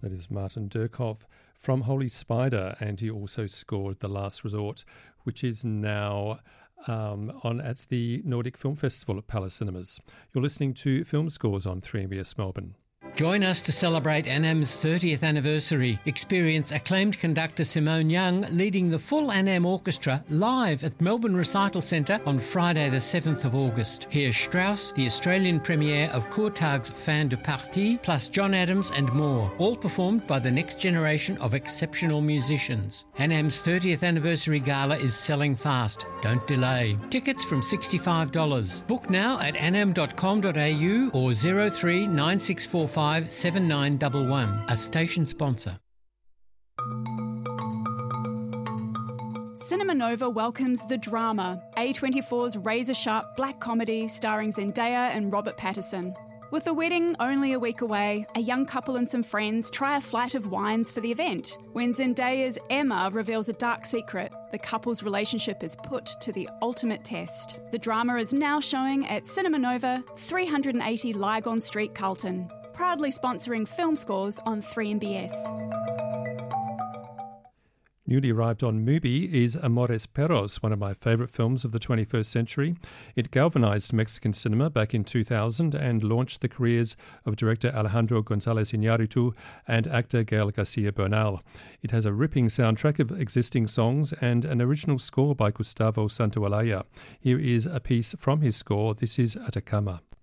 That is Martin Durkov from Holy Spider, and he also scored The Last Resort, which is now on at the Nordic Film Festival at Palace Cinemas. You're listening to Film Scores on 3MBS Melbourne. Join us to celebrate ANAM's 30th anniversary. Experience acclaimed conductor Simone Young leading the full ANAM Orchestra live at Melbourne Recital Centre on Friday the 7th of August. Hear Strauss, the Australian premiere of Courtag's Fin de Partie, plus John Adams and more, all performed by the next generation of exceptional musicians. ANAM's 30th anniversary gala is selling fast. Don't delay. Tickets from $65. Book now at anam.com.au or 03 9645 7911, a station sponsor. Cinema Nova welcomes The Drama, A24's razor-sharp black comedy starring Zendaya and Robert Pattinson. With the wedding only a week away, a young couple and some friends try a flight of wines for the event. When Zendaya's Emma reveals a dark secret, the couple's relationship is put to the ultimate test. The Drama is now showing at Cinema Nova, 380 Lygon Street, Carlton. Proudly sponsoring Film Scores on 3MBS. Newly arrived on Mubi is Amores Perros, one of my favourite films of the 21st century. It galvanised Mexican cinema back in 2000 and launched the careers of director Alejandro González Iñárritu and actor Gael García Bernal. It has a ripping soundtrack of existing songs and an original score by Gustavo Santaolalla. Here is a piece from his score. This is Atacama.